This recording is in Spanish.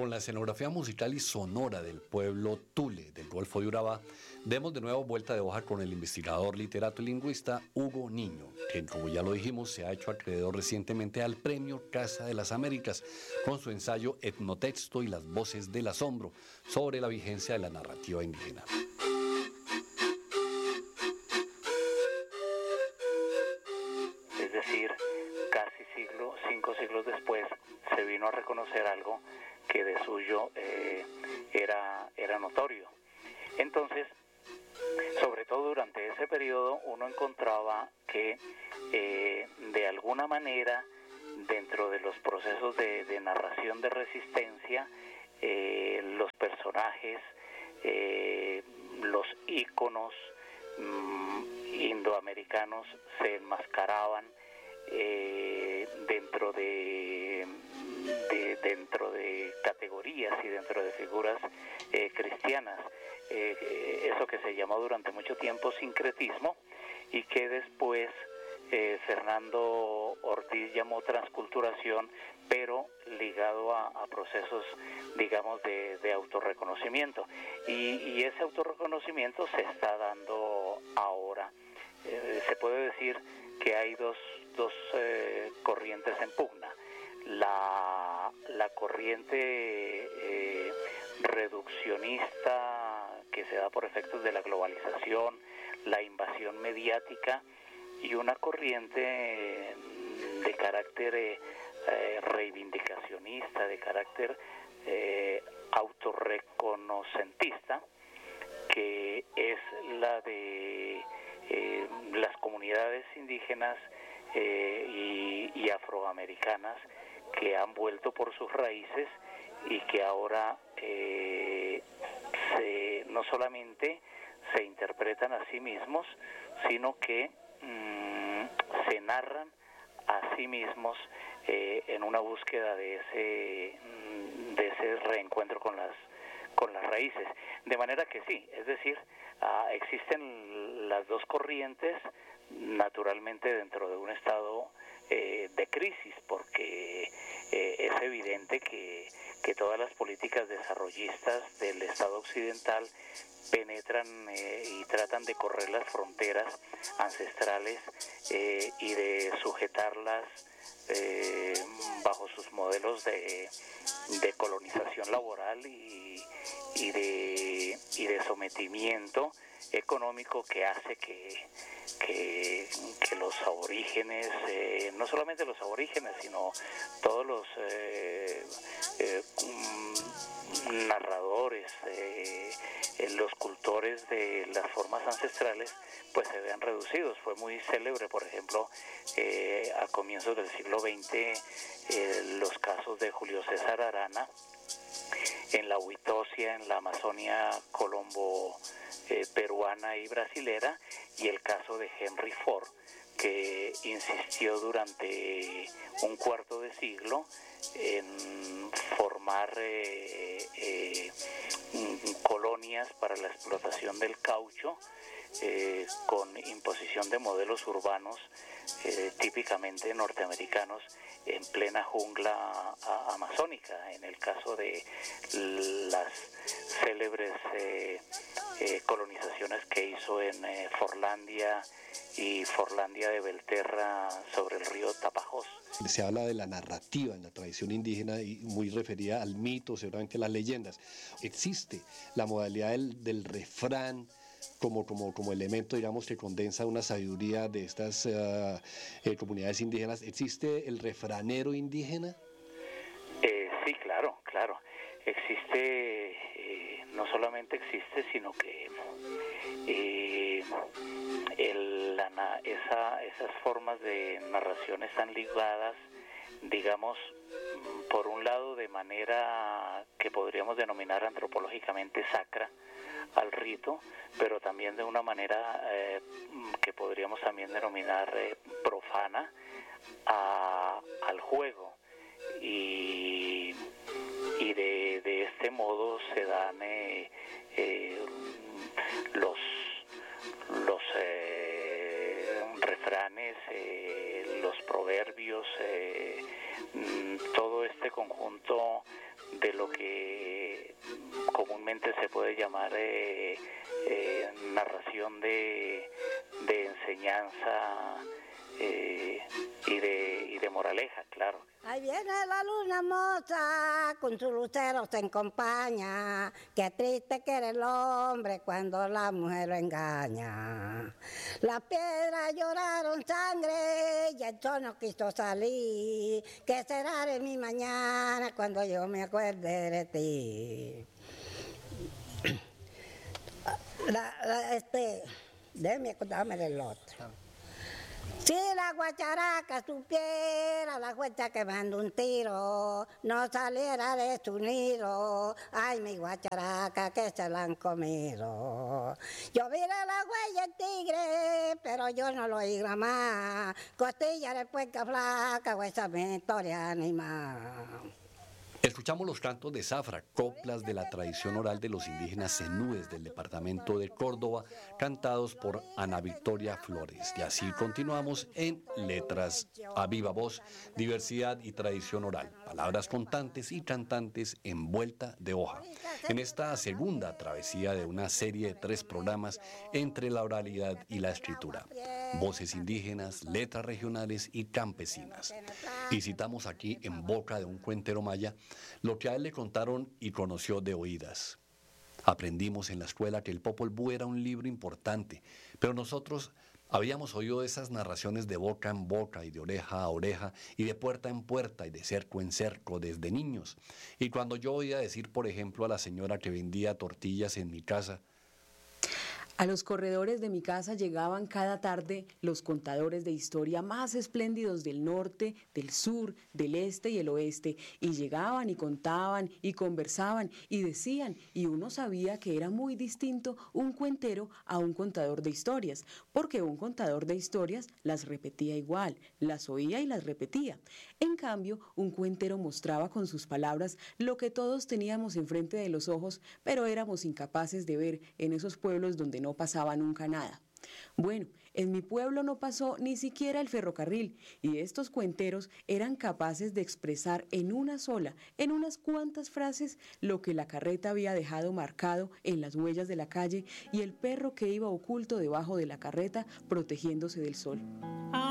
con la escenografía musical y sonora del pueblo Tule, del Golfo de Urabá, demos de nuevo vuelta de hoja con el investigador, literato y lingüista Hugo Niño, que, como ya lo dijimos, se ha hecho acreedor recientemente al Premio Casa de las Américas con su ensayo Etnotexto y las voces del asombro sobre la vigencia de la narrativa indígena. Es decir, casi 5 siglos después, se vino a reconocer algo que de suyo era notorio. Entonces, sobre todo durante ese periodo, uno encontraba que de alguna manera, dentro de los procesos de narración de resistencia, los personajes, los íconos indoamericanos se enmascaraban dentro de categorías y dentro de figuras cristianas, eso que se llamó durante mucho tiempo sincretismo y que después Fernando Ortiz llamó transculturación, pero ligado a procesos, digamos, de autorreconocimiento, y ese autorreconocimiento se está dando ahora. Se puede decir que hay dos corrientes en pugna. La corriente reduccionista que se da por efectos de la globalización, la invasión mediática, y una corriente de carácter reivindicacionista, de carácter autorreconocentista, que es la de las comunidades indígenas y afroamericanas, que han vuelto por sus raíces y que ahora no solamente se interpretan a sí mismos, sino que se narran a sí mismos en una búsqueda de ese reencuentro con las raíces. De manera que sí, es decir, existen las dos corrientes, naturalmente dentro de un estado de crisis, porque es evidente que todas las políticas desarrollistas del Estado occidental penetran y tratan de correr las fronteras ancestrales y de sujetarlas bajo sus modelos de colonización laboral y de sometimiento económico, que hace que los aborígenes, no solamente los aborígenes, sino todos los narradores, los cultores de las formas ancestrales, pues se vean reducidos. Fue muy célebre, por ejemplo, a comienzos del siglo XX, los casos de Julio César Arana en la Huitosia, en la Amazonia colombo peruana y brasilera, y el caso de Henry Ford, que insistió durante un cuarto de siglo en formar colonias para la explotación del caucho, con imposición de modelos urbanos típicamente norteamericanos en plena jungla amazónica. En el caso de las célebres colonizaciones que hizo en Forlandia y Forlandia de Belterra sobre el río Tapajós. Se habla de la narrativa en la tradición indígena y muy referida al mito, seguramente las leyendas. Existe la modalidad del refrán como elemento, digamos, que condensa una sabiduría de estas comunidades indígenas. ¿Existe el refranero indígena? Sí, claro. Existe, no solamente existe, sino que esas formas de narración están ligadas, digamos, por un lado de manera que podríamos denominar antropológicamente sacra al rito, pero también de una manera que podríamos también denominar profana al juego, y de este modo se dan los refranes, los proverbios, todo este conjunto de lo que comúnmente se puede llamar narración de enseñanza y de moraleja, claro. Ahí viene la luna moza, con su lucero se acompaña, qué triste que era el hombre cuando la mujer lo engaña. Las piedras lloraron sangre y el sol no quiso salir, ¿qué será de mi mañana cuando yo me acuerde de ti? Déjame acordarme del otro. Si la guacharaca supiera la fuerza que manda un tiro, no saliera de su nido, ay mi guacharaca que se la han comido. Yo vi la huella del tigre, pero yo no lo oí más, costilla de puerca flaca, o esa mi historia animal. Escuchamos los cantos de zafra, coplas de la tradición oral de los indígenas zenúes del departamento de Córdoba, cantados por Ana Victoria Flores. Y así continuamos en Letras a Viva Voz, diversidad y tradición oral, palabras contantes y cantantes en vuelta de hoja. En esta segunda travesía de una serie de 3 programas entre la oralidad y la escritura, voces indígenas, letras regionales y campesinas. Y citamos aquí en boca de un cuentero maya lo que a él le contaron y conoció de oídas. Aprendimos en la escuela que el Popol Vuh era un libro importante, pero nosotros habíamos oído esas narraciones de boca en boca y de oreja a oreja y de puerta en puerta y de cerco en cerco desde niños. Y cuando yo oía decir, por ejemplo, a la señora que vendía tortillas en mi casa: a los corredores de mi casa llegaban cada tarde los contadores de historia más espléndidos del norte, del sur, del este y el oeste, y llegaban y contaban y conversaban y decían, y uno sabía que era muy distinto un cuentero a un contador de historias, porque un contador de historias las repetía igual, las oía y las repetía. En cambio, un cuentero mostraba con sus palabras lo que todos teníamos enfrente de los ojos, pero éramos incapaces de ver en esos pueblos donde no pasaba nunca nada. Bueno, en mi pueblo no pasó ni siquiera el ferrocarril y estos cuenteros eran capaces de expresar en una sola, en unas cuantas frases, lo que la carreta había dejado marcado en las huellas de la calle y el perro que iba oculto debajo de la carreta protegiéndose del sol.